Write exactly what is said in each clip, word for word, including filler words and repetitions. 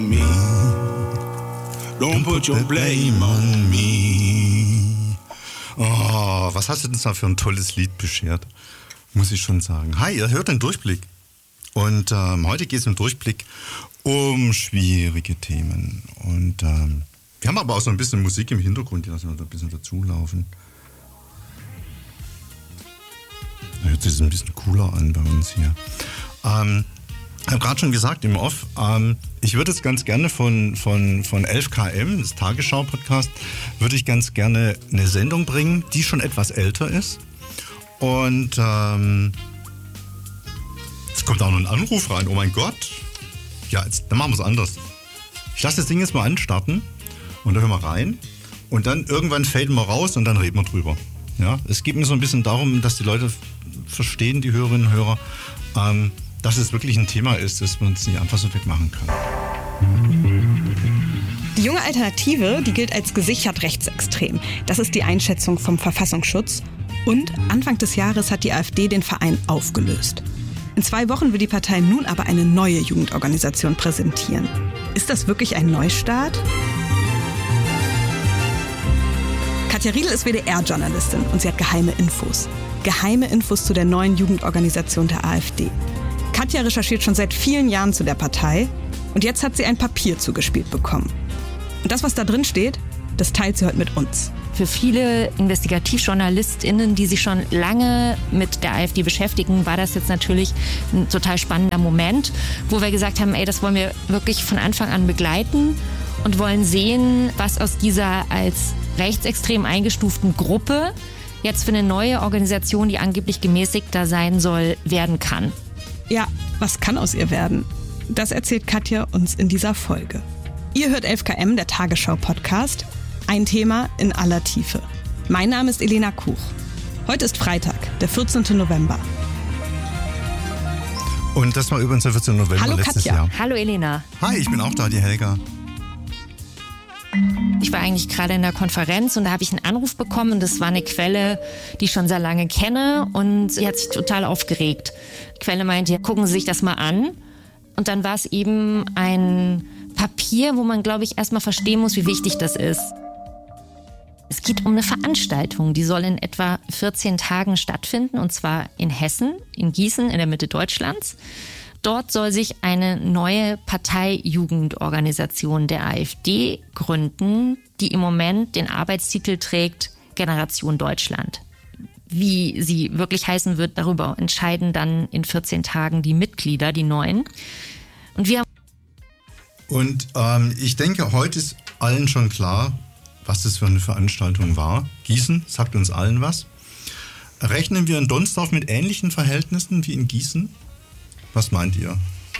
Me. Don't put your blame on me. Oh, was hast du denn da für ein tolles Lied beschert? Muss ich schon sagen. Hi, ihr hört den Durchblick. Und ähm, heute geht es im Durchblick um schwierige Themen. Und ähm, wir haben aber auch so ein bisschen Musik im Hintergrund, die lassen wir da ein bisschen dazulaufen. Da hört sich das ein bisschen cooler an bei uns hier. Ähm, ich habe gerade schon gesagt im Off, ähm, ich würde jetzt ganz gerne von, von, von elf K M, das Tagesschau-Podcast, würde ich ganz gerne eine Sendung bringen, die schon etwas älter ist. Und ähm, jetzt kommt auch noch ein Anruf rein, oh mein Gott. Ja, jetzt, dann machen wir es anders. Ich lasse das Ding jetzt mal anstarten und dann hören wir rein. Und dann irgendwann faden wir raus und dann reden wir drüber. Ja, es geht mir so ein bisschen darum, dass die Leute verstehen, die Hörerinnen und Hörer, ähm, dass es wirklich ein Thema ist, das man uns nicht einfach so wegmachen kann. Die junge Alternative, die gilt als gesichert rechtsextrem. Das ist die Einschätzung vom Verfassungsschutz. Und Anfang des Jahres hat die AfD den Verein aufgelöst. In zwei Wochen will die Partei nun aber eine neue Jugendorganisation präsentieren. Ist das wirklich ein Neustart? Katja Riedl ist W D R-Journalistin und sie hat geheime Infos. Geheime Infos zu der neuen Jugendorganisation der AfD. Katja recherchiert schon seit vielen Jahren zu der Partei und jetzt hat sie ein Papier zugespielt bekommen. Und das, was da drin steht, das teilt sie heute mit uns. Für viele InvestigativjournalistInnen, die sich schon lange mit der AfD beschäftigen, war das jetzt natürlich ein total spannender Moment, wo wir gesagt haben, ey, das wollen wir wirklich von Anfang an begleiten und wollen sehen, was aus dieser als rechtsextrem eingestuften Gruppe jetzt für eine neue Organisation, die angeblich gemäßigter sein soll, werden kann. Ja, was kann aus ihr werden? Das erzählt Katja uns in dieser Folge. Ihr hört elf K M, der Tagesschau-Podcast. Ein Thema in aller Tiefe. Mein Name ist Elena Kuch. Heute ist Freitag, der vierzehnten November. Und das war übrigens der vierzehnten November Hallo, letztes Katja. Jahr. Hallo Elena. Hi, ich bin auch da, die Helga. Ich war eigentlich gerade in der Konferenz und da habe ich einen Anruf bekommen. Das war eine Quelle, die ich schon sehr lange kenne und sie hat sich total aufgeregt. Die Quelle meinte, gucken Sie sich das mal an. Und dann war es eben ein Papier, wo man, glaube ich, erstmal verstehen muss, wie wichtig das ist. Es geht um eine Veranstaltung, die soll in etwa vierzehn Tagen stattfinden, und zwar in Hessen, in Gießen, in der Mitte Deutschlands. Dort soll sich eine neue Parteijugendorganisation der AfD gründen, die im Moment den Arbeitstitel trägt Generation Deutschland. Wie sie wirklich heißen wird, darüber entscheiden dann in vierzehn Tagen die Mitglieder, die neuen. Und wir Und ähm, ich denke, heute ist allen schon klar, was das für eine Veranstaltung war. Gießen, sagt uns allen was. Rechnen wir in Donsdorf mit ähnlichen Verhältnissen wie in Gießen? Was meint ihr?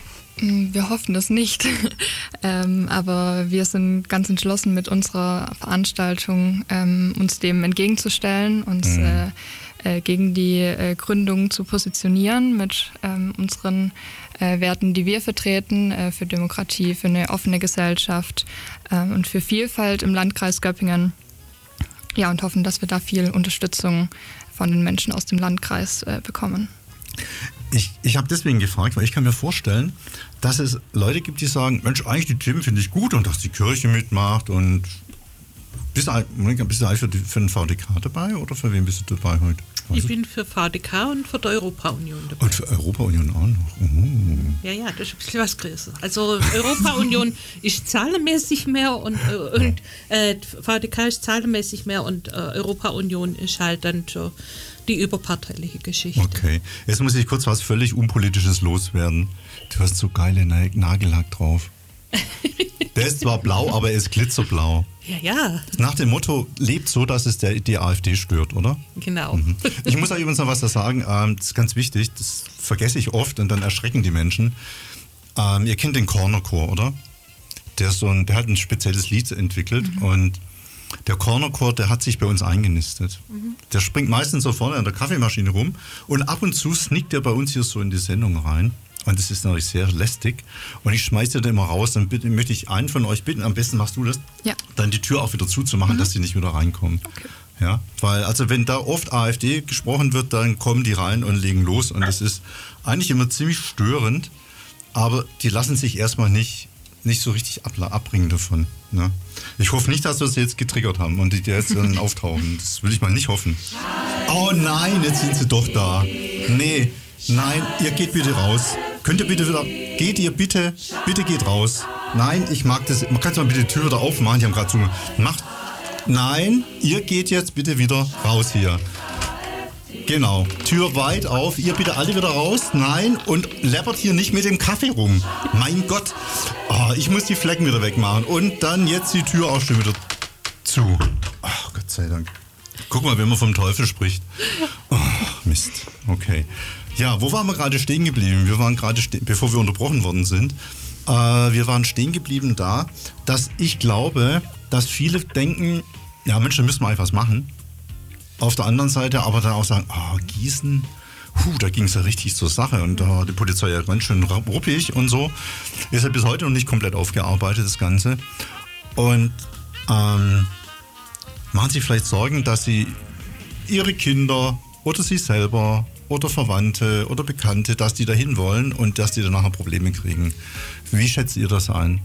Wir hoffen das nicht, ähm, aber wir sind ganz entschlossen mit unserer Veranstaltung, ähm, uns dem entgegenzustellen, uns mhm. äh, äh, gegen die äh, Gründung zu positionieren mit ähm, unseren äh, Werten, die wir vertreten, äh, für Demokratie, für eine offene Gesellschaft äh, und für Vielfalt im Landkreis Göppingen. Ja, und hoffen, dass wir da viel Unterstützung von den Menschen aus dem Landkreis äh, bekommen. Ich, ich habe deswegen gefragt, weil ich kann mir vorstellen, dass es Leute gibt, die sagen, Mensch, eigentlich die Themen finde ich gut und dass die Kirche mitmacht und bist du, bist du eigentlich für, die, für den V D K dabei oder für wen bist du dabei heute? Weiß ich bin für V D K und für die Europa-Union dabei. Und für Europa-Union auch noch? Oh. Ja, ja, das ist ein bisschen was größer. Also Europa-Union ist zahlenmäßig mehr und, äh, und äh, V D K ist zahlenmäßig mehr und äh, Europa-Union ist halt dann so die überparteiliche Geschichte. Okay, jetzt muss ich kurz was völlig Unpolitisches loswerden. Du hast so geile Nagellack drauf. Der ist zwar blau, aber er ist glitzerblau. Ja, ja. Nach dem Motto, lebt so, dass es der, die AfD stört, oder? Genau. Mhm. Ich muss euch übrigens noch was da sagen, ähm, das ist ganz wichtig, das vergesse ich oft und dann erschrecken die Menschen. Ähm, ihr kennt den Corner Chor, oder? Der, ist so ein, der hat ein spezielles Lied entwickelt mhm. und der Corner Chor, der hat sich bei uns eingenistet. Mhm. Der springt meistens so vorne an der Kaffeemaschine rum und ab und zu sneakt der bei uns hier so in die Sendung rein. Und das ist natürlich sehr lästig. Und ich schmeiße den immer raus. Dann bitte, möchte ich einen von euch bitten, am besten machst du das, ja. dann die Tür auch wieder zuzumachen, mhm. dass die nicht wieder reinkommen. Okay. Ja, weil also wenn da oft AfD gesprochen wird, dann kommen die rein und legen los. Und das ist eigentlich immer ziemlich störend. Aber die lassen sich erstmal nicht nicht so richtig abbringen davon. Ne? Ich hoffe nicht, dass wir sie jetzt getriggert haben und die jetzt dann auftauchen. Das will ich mal nicht hoffen. Oh nein, jetzt sind sie doch da. Nee, nein, ihr geht bitte raus. Könnt ihr bitte wieder, geht ihr bitte, bitte geht raus. Nein, ich mag das, man kann mal bitte die Tür wieder aufmachen, die haben gerade so gemacht. Nein, ihr geht jetzt bitte wieder raus hier. Genau, Tür weit auf, ihr bitte alle wieder raus. Nein, und läppert hier nicht mit dem Kaffee rum. Mein Gott, oh, ich muss die Flecken wieder wegmachen. Und dann jetzt die Tür auch schon wieder zu. Ach, Gott sei Dank. Guck mal, wenn man vom Teufel spricht. Oh, Mist, okay. Ja, wo waren wir gerade stehen geblieben? Wir waren gerade, ste- bevor wir unterbrochen worden sind, äh, wir waren stehen geblieben da, dass ich glaube, dass viele denken, ja Mensch, da müssen wir einfach was machen. Auf der anderen Seite aber dann auch sagen, oh, Gießen, huh, da ging es ja richtig zur Sache und uh, die Polizei ja ganz schön ruppig und so. Ist ja bis heute noch nicht komplett aufgearbeitet, das Ganze. Und ähm, machen Sie vielleicht Sorgen, dass Sie Ihre Kinder oder Sie selber oder Verwandte oder Bekannte, dass die dahin wollen und dass die dann nachher Probleme kriegen. Wie schätzt ihr das ein?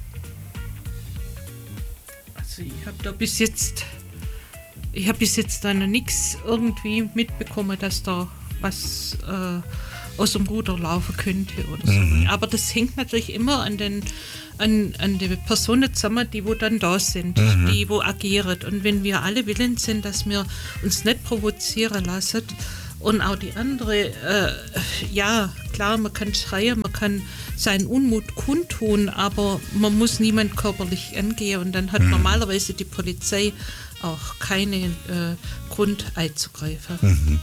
Also ich habe da bis jetzt, ich habe bis jetzt da noch nichts irgendwie mitbekommen, dass da was äh, aus dem Ruder laufen könnte oder so. Mhm. Aber das hängt natürlich immer an den an, an die Personen zusammen, die wo dann da sind, mhm. die wo agieren. Und wenn wir alle willens sind, dass wir uns nicht provozieren lassen, und auch die andere, äh, ja, klar, man kann schreien, man kann seinen Unmut kundtun, aber man muss niemand körperlich angehen und dann hat mhm. normalerweise die Polizei auch keinen äh, Grund einzugreifen. Mhm.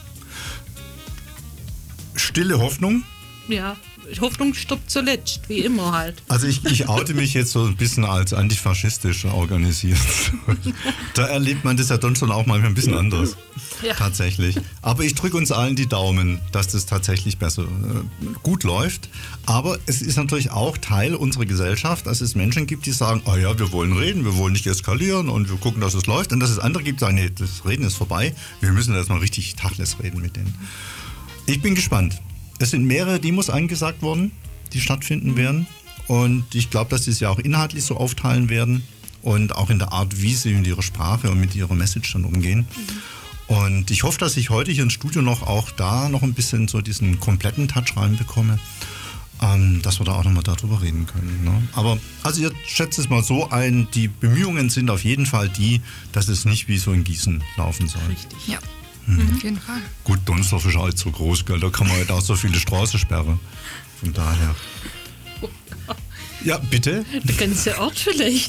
Stille Hoffnung? Ja, Hoffnung stirbt zuletzt, wie immer halt. Also ich, ich oute mich jetzt so ein bisschen als antifaschistisch organisiert. Da erlebt man das ja dann schon auch mal ein bisschen anders. Ja. Tatsächlich. Aber ich drücke uns allen die Daumen, dass das tatsächlich besser äh, gut läuft. Aber es ist natürlich auch Teil unserer Gesellschaft, dass es Menschen gibt, die sagen, oh ja, wir wollen reden, wir wollen nicht eskalieren und wir gucken, dass es läuft. Und dass es andere gibt, die sagen, nee, das Reden ist vorbei. Wir müssen jetzt mal richtig Tacheles reden mit denen. Ich bin gespannt. Es sind mehrere Demos angesagt worden, die stattfinden werden. Und ich glaube, dass sie es ja auch inhaltlich so aufteilen werden und auch in der Art, wie sie mit ihrer Sprache und mit ihrer Message dann umgehen. Mhm. Und ich hoffe, dass ich heute hier ins Studio noch auch da noch ein bisschen so diesen kompletten Touch reinbekomme, ähm, dass wir da auch nochmal darüber reden können. Ne? Aber also ihr schätzt es mal so ein, die Bemühungen sind auf jeden Fall die, dass es nicht wie so in Gießen laufen soll. Richtig, ja. Mhm. Auf jeden Fall. Gut, Donsdorf ist halt so groß, gell? Da kann man halt auch so viele Straßen sperren. Von daher. Ja, bitte? Der ganze Ort vielleicht.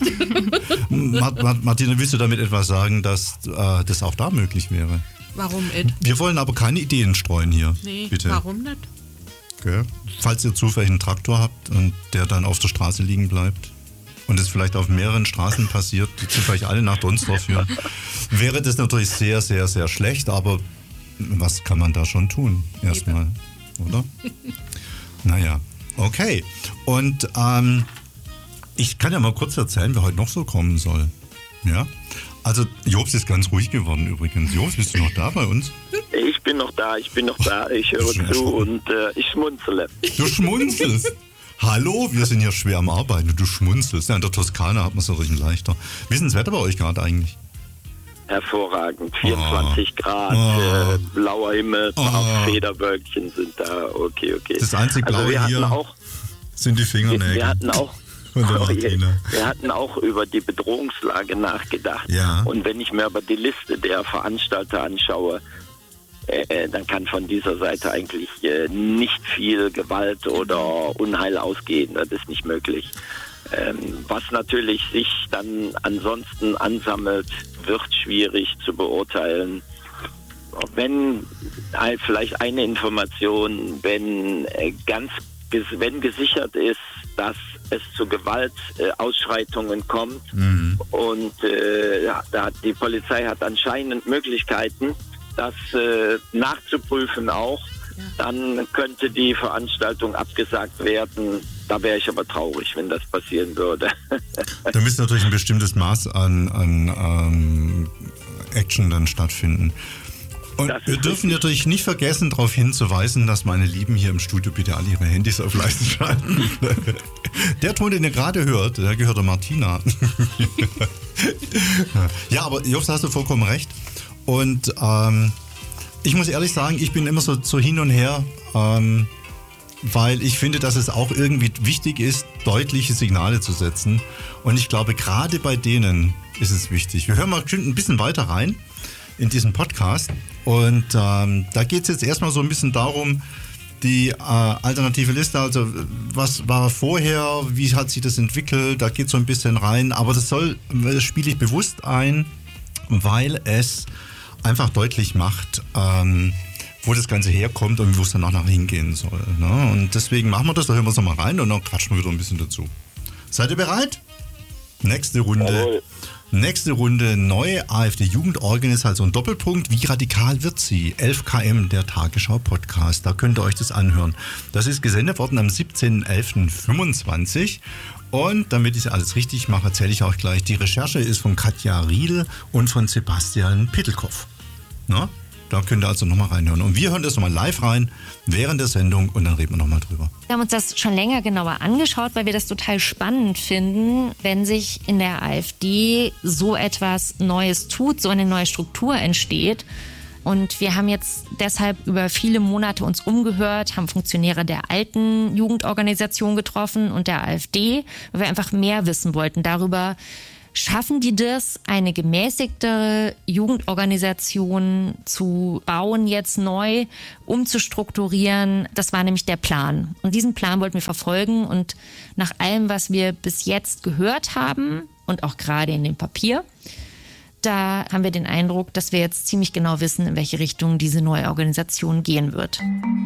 Martina, willst du damit etwas sagen, dass äh, das auch da möglich wäre? Warum, Ed? Wir wollen aber keine Ideen streuen hier. Nee, bitte. Warum nicht? Okay. Falls ihr zufällig einen Traktor habt und der dann auf der Straße liegen bleibt und es vielleicht auf mehreren Straßen passiert, die zufällig alle nach Donsdorf führen, wäre das natürlich sehr, sehr, sehr schlecht, aber was kann man da schon tun? Erstmal, oder? Naja, okay. Und ähm, ich kann ja mal kurz erzählen, wer heute noch so kommen soll. Ja? Also Jobs ist ganz ruhig geworden übrigens. Jobs, bist du noch da bei uns? Ich bin noch da, ich bin noch da. Ich höre zu und äh, ich schmunzele. Du schmunzelst? Hallo, wir sind hier schwer am Arbeiten. Du schmunzelst. Ja, in der Toskana hat man es so richtig leichter. Wie ist denn das Wetter bei euch gerade eigentlich? Hervorragend. vierundzwanzig oh. Grad, oh. Äh, blauer Himmel, oh. auch Federwölkchen sind da. Okay, okay. Das einzige Blaue also hier auch, sind die Fingernägel. Wir hatten auch Und der Martina. Wir hatten auch über die Bedrohungslage nachgedacht. Ja. Und wenn ich mir aber die Liste der Veranstalter anschaue, äh, dann kann von dieser Seite eigentlich äh, nicht viel Gewalt oder Unheil ausgehen. Das ist nicht möglich. Ähm, was natürlich sich dann ansonsten ansammelt, wird schwierig zu beurteilen. Wenn äh, vielleicht eine Information, wenn äh, ganz wenn gesichert ist, dass es zu Gewaltausschreitungen kommt mhm. und äh, ja, da, die Polizei hat anscheinend Möglichkeiten, das äh, nachzuprüfen auch, ja. Dann könnte die Veranstaltung abgesagt werden. Da wäre ich aber traurig, wenn das passieren würde. Da müsste natürlich ein bestimmtes Maß an, an ähm, Action dann stattfinden. Und das wir ist dürfen richtig. natürlich nicht vergessen, darauf hinzuweisen, dass meine Lieben hier im Studio bitte alle ihre Handys auf leise schalten. Der Ton, den ihr gerade hört, der gehört der Martina. Ja, aber Jobst, hast du vollkommen recht. Und ähm, ich muss ehrlich sagen, ich bin immer so, so hin und her, ähm, weil ich finde, dass es auch irgendwie wichtig ist, deutliche Signale zu setzen. Und ich glaube, gerade bei denen ist es wichtig. Wir hören mal ein bisschen weiter rein in diesen Podcast. Und ähm, da geht es jetzt erstmal so ein bisschen darum, die äh, alternative Liste, also was war vorher, wie hat sich das entwickelt, da geht es so ein bisschen rein. Aber das soll, das spiele ich bewusst ein, weil es einfach deutlich macht, ähm, wo das Ganze herkommt und wo es dann auch nach hingehen soll. Ne? Und deswegen machen wir das, da hören wir es nochmal rein und dann quatschen wir wieder ein bisschen dazu. Seid ihr bereit? Nächste Runde. Jawohl. Nächste Runde, neue AfD-Jugendorganisation Doppelpunkt. Wie radikal wird sie? elf Kilometer, der Tagesschau-Podcast. Da könnt ihr euch das anhören. Das ist gesendet worden am siebzehnten elften fünfundzwanzig. Und damit ich alles richtig mache, erzähle ich auch gleich. Die Recherche ist von Katja Riedl und von Sebastian Pittelkoff. Na? Da könnt ihr also nochmal reinhören. Und wir hören das nochmal live rein während der Sendung und dann reden wir nochmal drüber. Wir haben uns das schon länger genauer angeschaut, weil wir das total spannend finden, wenn sich in der AfD so etwas Neues tut, so eine neue Struktur entsteht. Und wir haben jetzt deshalb über viele Monate uns umgehört, haben Funktionäre der alten Jugendorganisation getroffen und der AfD, weil wir einfach mehr wissen wollten darüber, schaffen die das, eine gemäßigtere Jugendorganisation zu bauen, jetzt neu umzustrukturieren? Das war nämlich der Plan. Und diesen Plan wollten wir verfolgen. Und nach allem, was wir bis jetzt gehört haben und auch gerade in dem Papier, da haben wir den Eindruck, dass wir jetzt ziemlich genau wissen, in welche Richtung diese neue Organisation gehen wird.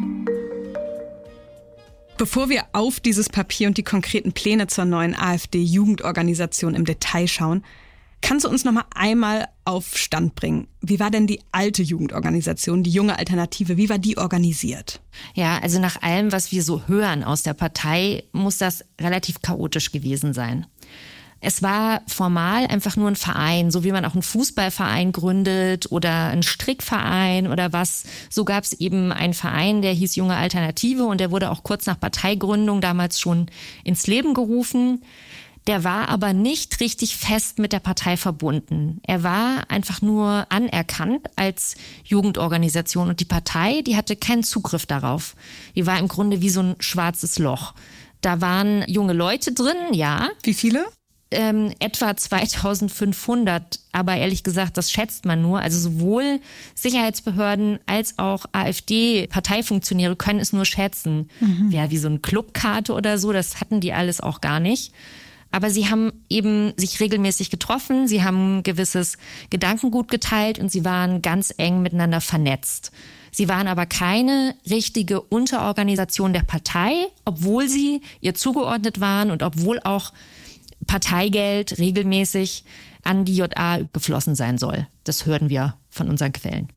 Bevor wir auf dieses Papier und die konkreten Pläne zur neuen AfD-Jugendorganisation im Detail schauen, kannst du uns noch mal einmal auf Stand bringen? Wie war denn die alte Jugendorganisation, die junge Alternative, wie war die organisiert? Ja, also nach allem, was wir so hören aus der Partei, muss das relativ chaotisch gewesen sein. Es war formal einfach nur ein Verein, so wie man auch einen Fußballverein gründet oder einen Strickverein oder was. So gab es eben einen Verein, der hieß Junge Alternative und der wurde auch kurz nach Parteigründung damals schon ins Leben gerufen. Der war aber nicht richtig fest mit der Partei verbunden. Er war einfach nur anerkannt als Jugendorganisation und die Partei, die hatte keinen Zugriff darauf. Die war im Grunde wie so ein schwarzes Loch. Da waren junge Leute drin, ja. Wie viele? Ähm, etwa zweitausendfünfhundert, aber ehrlich gesagt, das schätzt man nur. Also sowohl Sicherheitsbehörden als auch AfD-Parteifunktionäre können es nur schätzen. Mhm. Ja, wie so eine Clubkarte oder so, das hatten die alles auch gar nicht. Aber sie haben eben sich regelmäßig getroffen, sie haben gewisses Gedankengut geteilt und sie waren ganz eng miteinander vernetzt. Sie waren aber keine richtige Unterorganisation der Partei, obwohl sie ihr zugeordnet waren und obwohl auch Parteigeld regelmäßig an die J A geflossen sein soll. Das hören wir von unseren Quellen.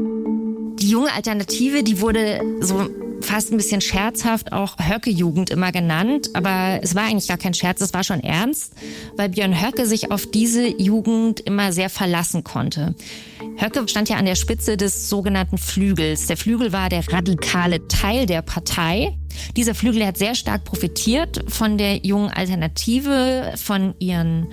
Die junge Alternative, die wurde so fast ein bisschen scherzhaft auch Höcke-Jugend immer genannt, aber es war eigentlich gar kein Scherz, es war schon ernst, weil Björn Höcke sich auf diese Jugend immer sehr verlassen konnte. Höcke stand ja an der Spitze des sogenannten Flügels. Der Flügel war der radikale Teil der Partei. Dieser Flügel hat sehr stark profitiert von der jungen Alternative, von ihren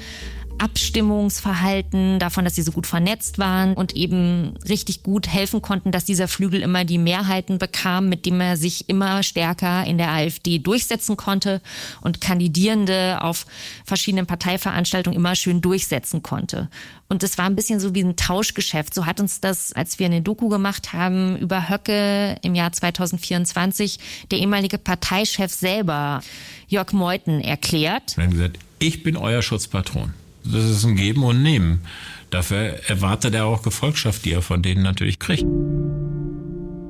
Abstimmungsverhalten, davon, dass sie so gut vernetzt waren und eben richtig gut helfen konnten, dass dieser Flügel immer die Mehrheiten bekam, mit dem er sich immer stärker in der AfD durchsetzen konnte und Kandidierende auf verschiedenen Parteiveranstaltungen immer schön durchsetzen konnte. Und es war ein bisschen so wie ein Tauschgeschäft. So hat uns das, als wir eine Doku gemacht haben über Höcke im Jahr zweitausendvierundzwanzig, der ehemalige Parteichef selber, Jörg Meuthen, erklärt. Wir haben gesagt, ich bin euer Schutzpatron. Das ist ein Geben und Nehmen. Dafür erwartet er auch Gefolgschaft, die er von denen natürlich kriegt. Und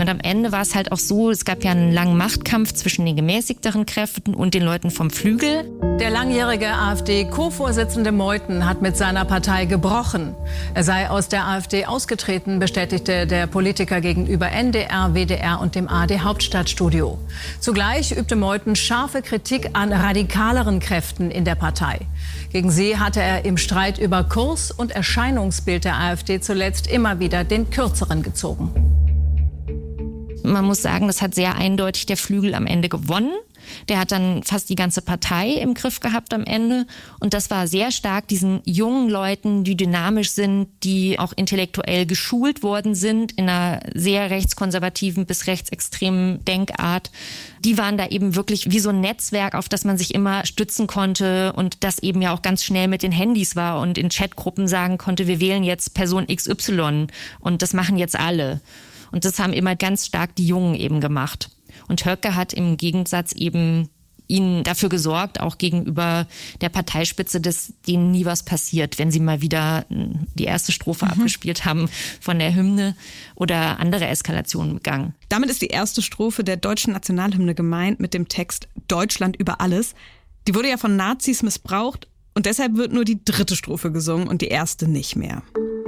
Und am Ende war es halt auch so, es gab ja einen langen Machtkampf zwischen den gemäßigteren Kräften und den Leuten vom Flügel. Der langjährige AfD-Co-Vorsitzende Meuthen hat mit seiner Partei gebrochen. Er sei aus der AfD ausgetreten, bestätigte der Politiker gegenüber N D R, W D R und dem A R D-Hauptstadtstudio. Zugleich übte Meuthen scharfe Kritik an radikaleren Kräften in der Partei. Gegen sie hatte er im Streit über Kurs und Erscheinungsbild der AfD zuletzt immer wieder den Kürzeren gezogen. Man muss sagen, das hat sehr eindeutig der Flügel am Ende gewonnen. Der hat dann fast die ganze Partei im Griff gehabt am Ende. Und das war sehr stark diesen jungen Leuten, die dynamisch sind, die auch intellektuell geschult worden sind in einer sehr rechtskonservativen bis rechtsextremen Denkart. Die waren da eben wirklich wie so ein Netzwerk, auf das man sich immer stützen konnte und das eben ja auch ganz schnell mit den Handys war und in Chatgruppen sagen konnte, wir wählen jetzt Person X Y und das machen jetzt alle. Und das haben immer ganz stark die Jungen eben gemacht. Und Höcke hat im Gegensatz eben ihnen dafür gesorgt, auch gegenüber der Parteispitze, dass denen nie was passiert, wenn sie mal wieder die erste Strophe mhm. abgespielt haben von der Hymne oder andere Eskalationen begangen. Damit ist die erste Strophe der deutschen Nationalhymne gemeint mit dem Text Deutschland über alles. Die wurde ja von Nazis missbraucht und deshalb wird nur die dritte Strophe gesungen und die erste nicht mehr.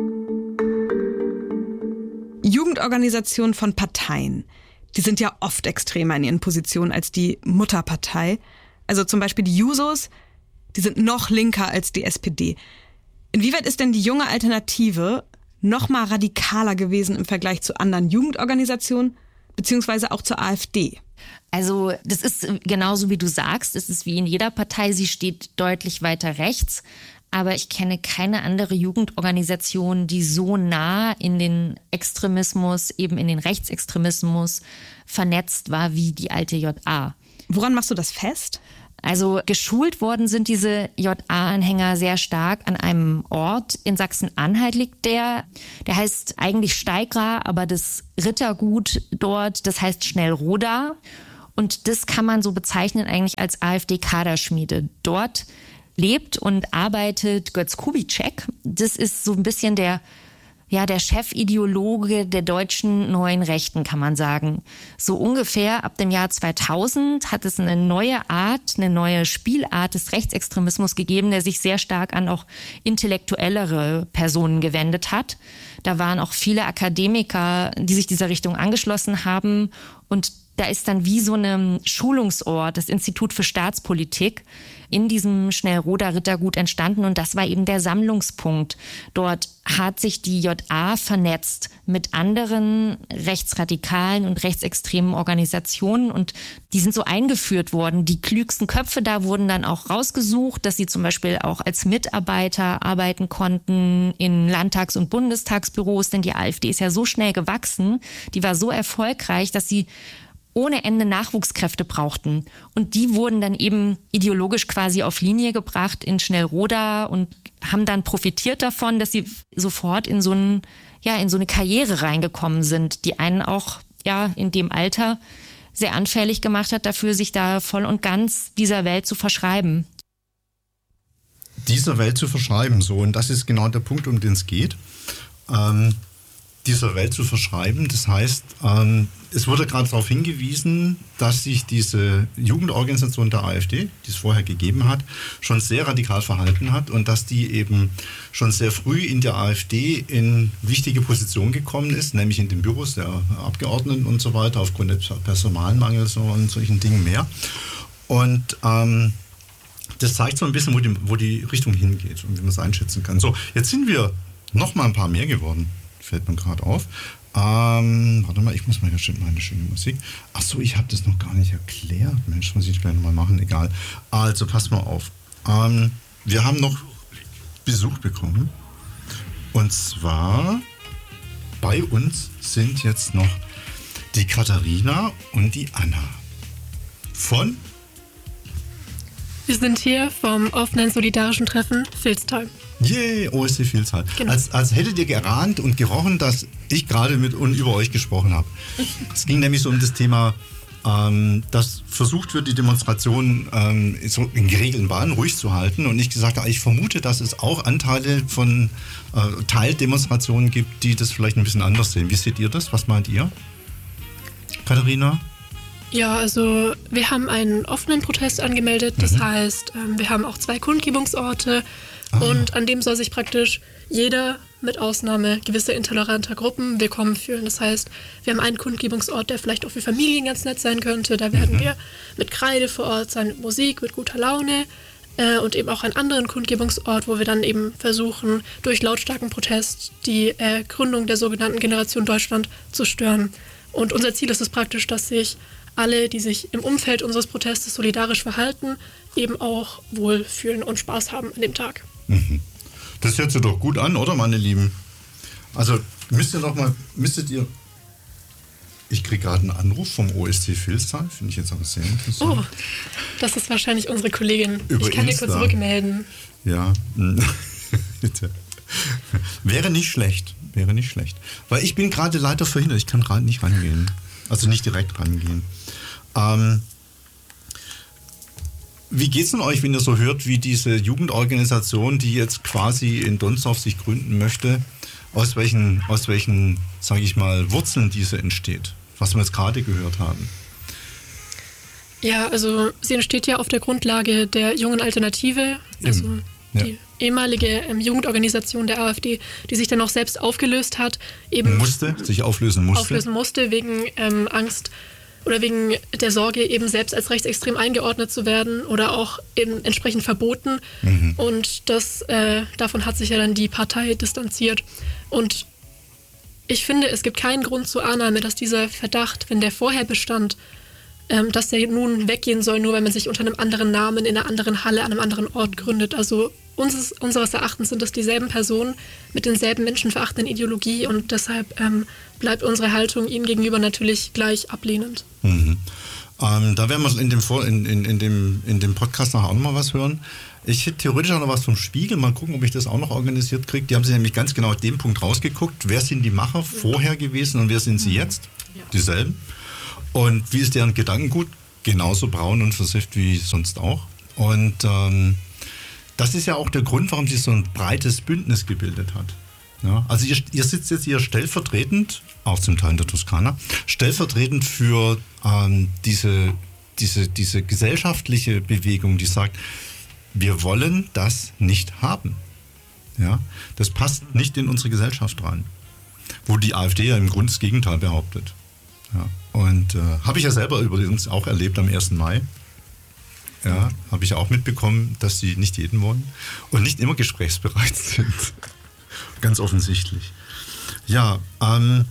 Jugendorganisationen von Parteien, die sind ja oft extremer in ihren Positionen als die Mutterpartei. Also zum Beispiel die Jusos, die sind noch linker als die S P D. Inwieweit ist denn die junge Alternative noch mal radikaler gewesen im Vergleich zu anderen Jugendorganisationen, beziehungsweise auch zur AfD? Also das ist genauso wie du sagst, es ist wie in jeder Partei, sie steht deutlich weiter rechts. Aber ich kenne keine andere Jugendorganisation, die so nah in den Extremismus, eben in den Rechtsextremismus vernetzt war wie die alte J A. Woran machst du das fest? Also geschult worden sind diese J A-Anhänger sehr stark an einem Ort. In Sachsen-Anhalt liegt der. Der heißt eigentlich Steigra, aber das Rittergut dort, das heißt Schnellroda. Und das kann man so bezeichnen eigentlich als AfD-Kaderschmiede. Dort lebt und arbeitet Götz Kubitschek. Das ist so ein bisschen der, ja, der Chefideologe der deutschen neuen Rechten, kann man sagen. So ungefähr ab dem Jahr zweitausend hat es eine neue Art, eine neue Spielart des Rechtsextremismus gegeben, der sich sehr stark an auch intellektuellere Personen gewendet hat. Da waren auch viele Akademiker, die sich dieser Richtung angeschlossen haben. Und da ist dann wie so ein Schulungsort, das Institut für Staatspolitik, in diesem Schnellroder Rittergut entstanden und das war eben der Sammlungspunkt. Dort hat sich die J A vernetzt mit anderen rechtsradikalen und rechtsextremen Organisationen und die sind so eingeführt worden. Die klügsten Köpfe da wurden dann auch rausgesucht, dass sie zum Beispiel auch als Mitarbeiter arbeiten konnten in Landtags- und Bundestagsbüros, denn die AfD ist ja so schnell gewachsen, die war so erfolgreich, dass sie ohne Ende Nachwuchskräfte brauchten. Und die wurden dann eben ideologisch quasi auf Linie gebracht in Schnellroda und haben dann profitiert davon, dass sie sofort in so ein, ja, in so eine Karriere reingekommen sind, die einen auch, ja, in dem Alter sehr anfällig gemacht hat, dafür sich da voll und ganz dieser Welt zu verschreiben. Dieser Welt zu verschreiben, so. Und das ist genau der Punkt, um den es geht. Ähm, dieser Welt zu verschreiben. Das heißt, ähm, es wurde gerade darauf hingewiesen, dass sich diese Jugendorganisation der AfD, die es vorher gegeben hat, schon sehr radikal verhalten hat und dass die eben schon sehr früh in der AfD in wichtige Positionen gekommen ist, nämlich in den Büros der Abgeordneten und so weiter, aufgrund des Personalmangels und solchen Dingen mehr. Und ähm, das zeigt so ein bisschen, wo die, wo die Richtung hingeht und wie man es einschätzen kann. So, jetzt sind wir noch mal ein paar mehr geworden. Fällt mir gerade auf. Ähm, warte mal, ich muss mal hier schön meine schöne Musik. Ach so, ich habe das noch gar nicht erklärt. Mensch, muss ich gleich nochmal machen, egal. Also, pass mal auf. Ähm, wir haben noch Besuch bekommen. Und zwar bei uns sind jetzt noch die Katharina und die Anna. Von? Wir sind hier vom offenen solidarischen Treffen Vilstal. Yay, O S C Vilstal. Genau. Als, als hättet ihr geahnt und gerochen, dass ich gerade mit und über euch gesprochen habe. Es ging nämlich so um das Thema, ähm, dass versucht wird, die Demonstration ähm, so in geregelten Bahnen ruhig zu halten. Und ich gesagt habe, ich vermute, dass es auch Anteile von äh, Teildemonstrationen gibt, die das vielleicht ein bisschen anders sehen. Wie seht ihr das? Was meint ihr? Katharina? Ja, also wir haben einen offenen Protest angemeldet. Das mhm. heißt, wir haben auch zwei Kundgebungsorte ah. und an dem soll sich praktisch jeder mit Ausnahme gewisser intoleranter Gruppen willkommen fühlen. Das heißt, wir haben einen Kundgebungsort, der vielleicht auch für Familien ganz nett sein könnte. Da werden mhm. wir mit Kreide vor Ort sein, mit Musik, mit guter Laune äh, und eben auch einen anderen Kundgebungsort, wo wir dann eben versuchen, durch lautstarken Protest die äh, Gründung der sogenannten Generation Deutschland zu stören. Und unser Ziel ist es praktisch, dass sich alle, die sich im Umfeld unseres Protestes solidarisch verhalten, eben auch wohlfühlen und Spaß haben an dem Tag. Mhm. Das hört sich doch gut an, oder, meine Lieben? Also müsst ihr noch mal, müsstet ihr... Ich kriege gerade einen Anruf vom O S C Vilstal, finde ich jetzt aber sehr interessant. Oh, das ist wahrscheinlich unsere Kollegin. Über ich kann Insta. dir kurz rückmelden. Ja, bitte. Wäre nicht schlecht, wäre nicht schlecht. Weil ich bin gerade leider verhindert, ich kann gerade nicht rangehen. Also nicht direkt rangehen. Ähm, wie geht's denn euch, wenn ihr so hört, wie diese Jugendorganisation, die jetzt quasi in Donsdorf sich gründen möchte, aus welchen, aus welchen, sage ich mal, Wurzeln diese entsteht? Was wir jetzt gerade gehört haben. Ja, also sie entsteht ja auf der Grundlage der Jungen Alternative, also Eben. die ja. ehemalige ähm, Jugendorganisation der AfD, die sich dann auch selbst aufgelöst hat. Eben musste, sich auflösen musste. Auflösen musste wegen ähm, Angst oder wegen der Sorge, eben selbst als rechtsextrem eingeordnet zu werden oder auch eben entsprechend verboten. Mhm. Und das, äh, davon hat sich ja dann die Partei distanziert. Und ich finde, es gibt keinen Grund zur Annahme, dass dieser Verdacht, wenn der vorher bestand, ähm, dass der nun weggehen soll, nur weil man sich unter einem anderen Namen in einer anderen Halle an einem anderen Ort gründet. Also unseres, unseres Erachtens sind das dieselben Personen mit denselben menschenverachtenden Ideologie und deshalb ähm, bleibt unsere Haltung ihnen gegenüber natürlich gleich ablehnend. Mhm. Ähm, da werden wir in dem, Vor- in, in, in, dem, in dem Podcast nachher auch noch mal was hören. Ich hätte theoretisch auch noch was vom Spiegel. Mal gucken, ob ich das auch noch organisiert kriege. Die haben sich nämlich ganz genau den Punkt rausgeguckt. Wer sind die Macher vorher gewesen und wer sind sie jetzt? Ja. Dieselben. Und wie ist deren Gedankengut? Genauso braun und versifft wie sonst auch. Und ähm, das ist ja auch der Grund, warum sich so ein breites Bündnis gebildet hat. Ja, also ihr, ihr sitzt jetzt hier stellvertretend, auch zum Teil in der Toskana, stellvertretend für ähm, diese, diese, diese gesellschaftliche Bewegung, die sagt, wir wollen das nicht haben. Ja, das passt nicht in unsere Gesellschaft rein. Wo die AfD ja im Grunde das Gegenteil behauptet. Ja, und äh, habe ich ja selber übrigens auch erlebt am ersten Mai. Ja, habe ich ja auch mitbekommen, dass sie nicht jeden wollen und nicht immer gesprächsbereit sind. Ganz offensichtlich. Ja, ähm,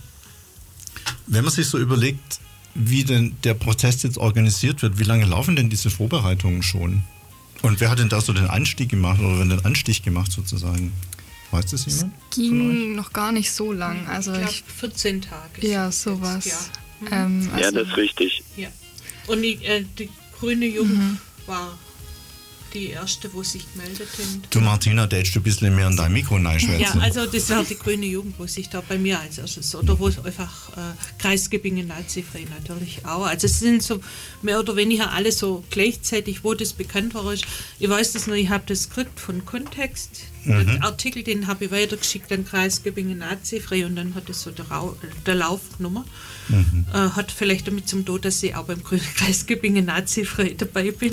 wenn man sich so überlegt, wie denn der Protest jetzt organisiert wird, wie lange laufen denn diese Vorbereitungen schon? Und wer hat denn da so den Anstieg gemacht oder den Anstich gemacht sozusagen? Weiß das jemand? Es ging noch gar nicht so lang. Also ich glaube ich, vierzehn Tage. Ja, sowas. Jetzt, ja. Ähm, also ja, das ist richtig. Ja. Und die, äh, die grüne Jugend Mhm. war die erste, wo sich gemeldet haben. Du Martina, da hättest du ein bisschen mehr an dein Mikro reinschwätzen. Ja, also das war die grüne Jugend, wo sich da bei mir als erstes, oder wo es einfach äh, Kreisgebingen nazifrei natürlich auch. Also es sind so mehr oder weniger alle so gleichzeitig, wo das bekannt war. Ich weiß das nur, ich habe das gekriegt von Kontext. Mhm. Den Artikel, den habe ich weitergeschickt an Kreisgebingen nazifrei und dann hat es so der, Rau, der Lauf genommen. Mhm. Äh, hat vielleicht damit zum Tod, dass ich auch beim Kreisgebingen nazifrei dabei bin.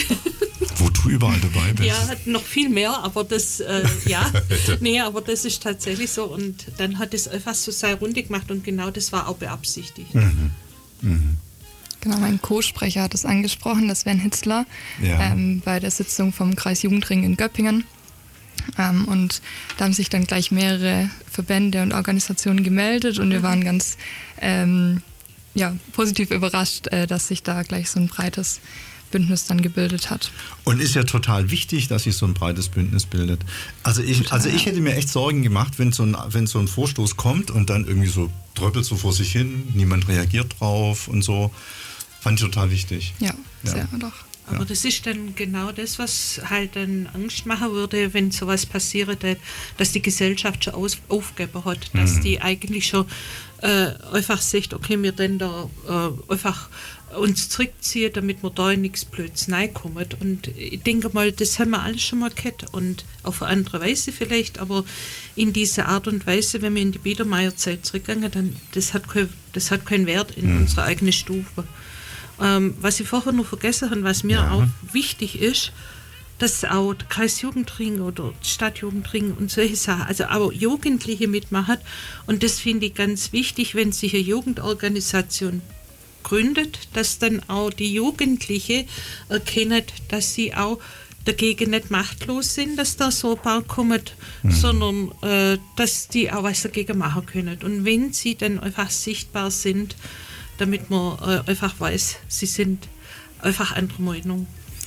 Wo du überall dabei bist. Ja, noch viel mehr, aber das, äh, ja, nee, aber das ist tatsächlich so und dann hat es einfach so seine Runde gemacht und genau das war auch beabsichtigt. Mhm. Mhm. Genau, mein Co-Sprecher hat es angesprochen, das Sven Hitzler, Ja. ähm, bei der Sitzung vom Kreis Jugendring in Göppingen. Ähm, und da haben sich dann gleich mehrere Verbände und Organisationen gemeldet und wir Mhm. waren ganz ähm, ja, positiv überrascht, äh, dass sich da gleich so ein breites Bündnis dann gebildet hat. Und ist ja total wichtig, dass sich so ein breites Bündnis bildet. Also ich, Total, also ich ja. hätte mir echt Sorgen gemacht, wenn so, ein, wenn so ein Vorstoß kommt und dann irgendwie so tröppelt so vor sich hin, niemand reagiert drauf und so. Fand ich total wichtig. Ja, Ja. sehr doch. Aber Ja. das ist dann genau das, was halt dann Angst machen würde, wenn sowas passiert, dass die Gesellschaft schon aus, aufgegeben hat, dass Mhm. die eigentlich schon äh, einfach sagt, okay, wir denn da äh, einfach uns zurückziehen, damit wir da nichts Blöds reinkommen. Und ich denke mal, das haben wir alles schon mal gehabt und auf eine andere Weise vielleicht, aber in dieser Art und Weise, wenn wir in die Biedermeierzeit zurückgehen, dann das hat kein, das hat keinen Wert in mhm. unserer eigenen Stufe. Ähm, was ich vorher noch vergessen habe, was mir ja. auch wichtig ist, dass auch der Kreisjugendring oder die Stadtjugendring und solche Sachen, also auch Jugendliche mitmachen. Und das finde ich ganz wichtig, wenn sich eine Jugendorganisation gründet, dass dann auch die Jugendliche erkennen, dass sie auch dagegen nicht machtlos sind, dass da so ein paar kommen, mhm. sondern äh, dass die auch was dagegen machen können. Und wenn sie dann einfach sichtbar sind, damit man äh, einfach weiß, sie sind einfach anderer Meinung.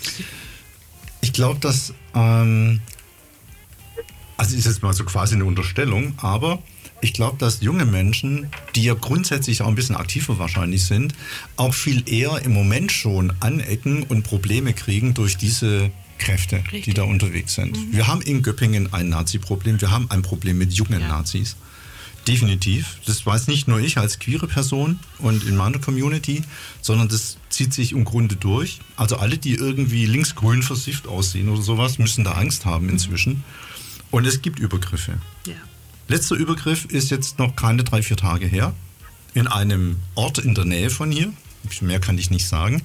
Ich glaube, dass, ähm, also ist jetzt mal so quasi eine Unterstellung, aber ich glaube, dass junge Menschen, die ja grundsätzlich auch ein bisschen aktiver wahrscheinlich sind, auch viel eher im Moment schon anecken und Probleme kriegen durch diese Kräfte, Richtig. die da unterwegs sind. Mhm. Wir haben in Göppingen ein Nazi-Problem, wir haben ein Problem mit jungen ja. Nazis. Definitiv. Das weiß nicht nur ich als queere Person und in meiner Community, sondern das zieht sich im Grunde durch. Also alle, die irgendwie linksgrün versifft aussehen oder sowas, müssen da Angst haben inzwischen. Und es gibt Übergriffe. Ja. Letzter Übergriff ist jetzt noch keine drei, vier Tage her. In einem Ort in der Nähe von hier. Mehr kann ich nicht sagen.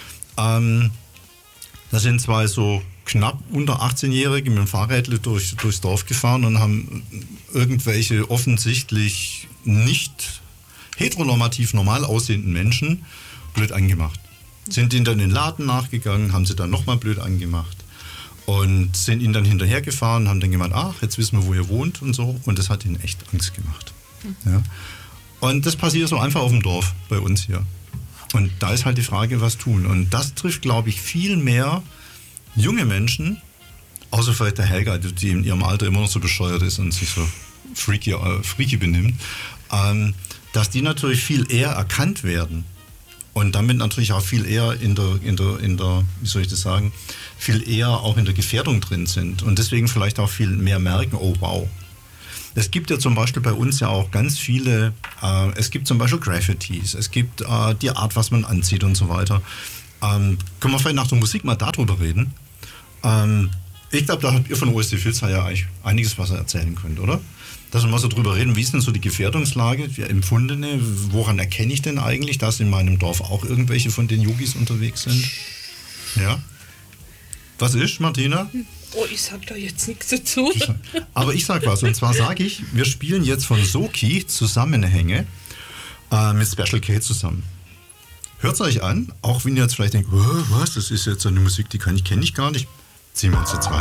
Ähm, da sind zwei so knapp unter achtzehnjährige mit dem Fahrrädle durch, durchs Dorf gefahren und haben irgendwelche offensichtlich nicht heteronormativ normal aussehenden Menschen blöd angemacht. Sind ihnen dann in den Laden nachgegangen, haben sie dann nochmal blöd angemacht und sind ihnen dann hinterhergefahren, haben dann gemeint, ach, jetzt wissen wir, wo ihr wohnt und so. Und das hat ihnen echt Angst gemacht. Mhm. Ja. Und das passiert so einfach auf dem Dorf bei uns hier. Und da ist halt die Frage, was tun. Und das trifft, glaube ich, viel mehr junge Menschen, außer vielleicht der Helga, die in ihrem Alter immer noch so bescheuert ist und sich so freaky, äh, freaky benimmt, ähm, dass die natürlich viel eher erkannt werden und damit natürlich auch viel eher in der, in der, in der, wie soll ich das sagen, viel eher auch in der Gefährdung drin sind und deswegen vielleicht auch viel mehr merken, oh wow. Es gibt ja zum Beispiel bei uns ja auch ganz viele, äh, es gibt zum Beispiel Graffitis, es gibt äh, die Art, was man anzieht und so weiter. Ähm, können wir vielleicht nach der Musik mal darüber reden? Ähm, ich glaube, da habt ihr von O S D Filzer ja eigentlich einiges, was ihr erzählen könnt, oder? Dass wir mal so drüber reden, wie ist denn so die Gefährdungslage, die empfundene, woran erkenne ich denn eigentlich, dass in meinem Dorf auch irgendwelche von den Yogis unterwegs sind? Ja? Was ist, Martina? Oh, ich sag da jetzt nichts dazu. Aber ich sag was, und zwar sage ich, wir spielen jetzt von Soki Zusammenhänge äh, mit Special K zusammen. Hört es euch an, auch wenn ihr jetzt vielleicht denkt, oh, was, das ist jetzt so eine Musik, die kann ich, kenne ich gar nicht. Ziehen wir uns jetzt rein.